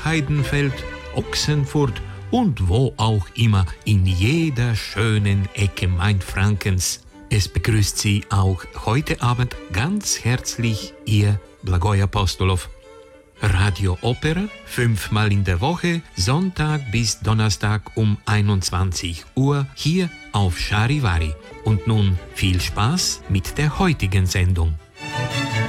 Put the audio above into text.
Heidenfeld, Ochsenfurt und wo auch immer in jeder schönen Ecke Mainfrankens. Es begrüßt Sie auch heute Abend ganz herzlich Ihr Blagoj Apostolov. Radio Opera, 5-mal in der Woche, Sonntag bis Donnerstag um 21 Uhr hier auf Charivari. Und nun viel Spaß mit der heutigen Sendung.